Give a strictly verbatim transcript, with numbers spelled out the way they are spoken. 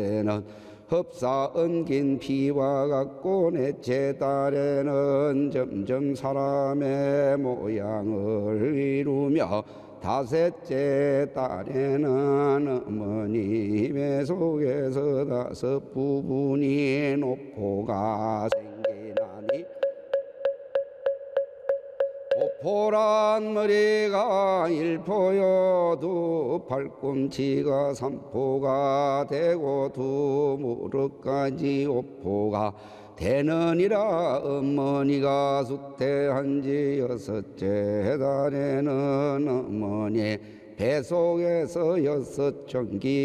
는 흡사 엉긴 피와 같고 넷째 달에는 점점 사람의 모양을 이루며 다섯째 달에는 어머니 배 속에서 다섯 부분이 노포가 생기나니 오포란 머리가 일포요 두 팔꿈치가 삼포가 되고 두 무릎까지 오포가 되느니라. 어머니가 숙태한 지 여섯째 달에는 어머니 배 속에서 여섯 전기